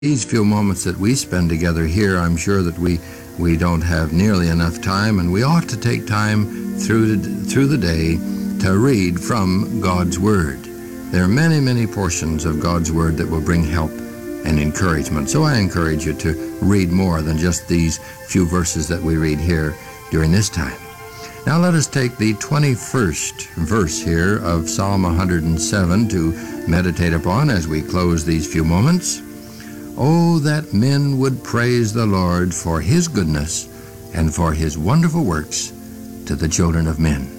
These few moments that we spend together here, I'm sure that we don't have nearly enough time, and we ought to take time through the day to read from God's Word. There are many, many portions of God's Word that will bring help and encouragement. So I encourage you to read more than just these few verses that we read here during this time. Now let us take the 21st verse here of Psalm 107 to meditate upon as we close these few moments. Oh, that men would praise the Lord for His goodness and for His wonderful works to the children of men.